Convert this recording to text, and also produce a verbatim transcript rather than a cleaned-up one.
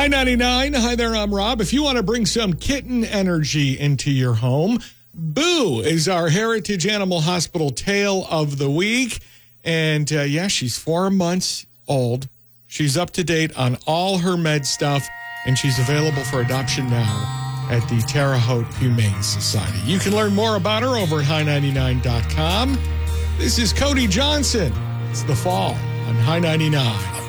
Hi, ninety-nine. Hi there, I'm Rob. If you want to bring some kitten energy into your home, Boo is our Heritage Animal Hospital tale of the week. And uh, yeah, she's four months old. She's up to date on all her med stuff, and she's available for adoption now at the Terre Haute Humane Society. You can learn more about her over at hi ninety-nine dot com. This is Cody Johnson. It's the fall on Hi ninety-nine.